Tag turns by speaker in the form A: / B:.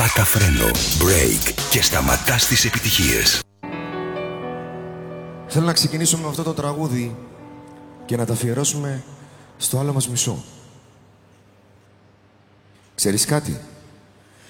A: Πάτα φρένο, break και σταματάς τις επιτυχίες.
B: Θέλω να ξεκινήσουμε με αυτό το τραγούδι και να τα αφιερώσουμε στο άλλο μας μισό. Ξέρεις κάτι?